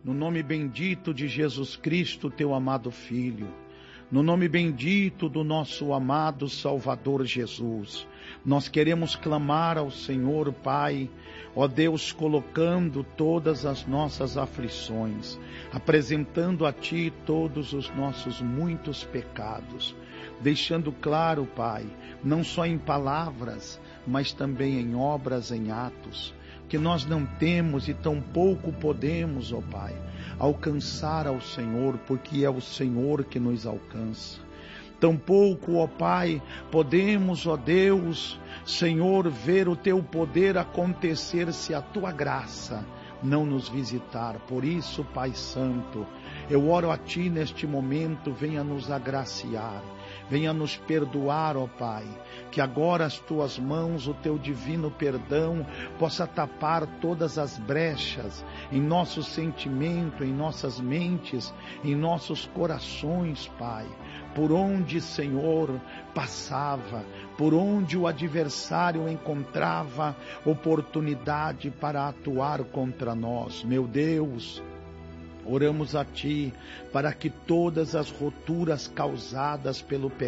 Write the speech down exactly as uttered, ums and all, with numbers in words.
no nome bendito de Jesus Cristo, teu amado Filho, no nome bendito do nosso amado Salvador Jesus, nós queremos clamar ao Senhor, Pai, ó Deus, colocando todas as nossas aflições, apresentando a Ti todos os nossos muitos pecados, deixando claro, Pai, não só em palavras, mas também em obras, em atos, que nós não temos e tampouco podemos, ó Pai, alcançar ao Senhor, porque é o Senhor que nos alcança. Tampouco, ó Pai, podemos, ó Deus, Senhor, ver o Teu poder acontecer se a Tua graça não nos visitar. Por isso, Pai Santo, eu oro a Ti neste momento, venha nos agraciar, venha nos perdoar, ó Pai, que agora as Tuas mãos, o Teu divino perdão, possa tapar todas as brechas em nosso sentimento, em nossas mentes, em nossos corações, Pai, por onde, Senhor, passava, por onde o adversário encontrava oportunidade para atuar contra nós. Meu Deus, oramos a Ti para que todas as roturas causadas pelo pecado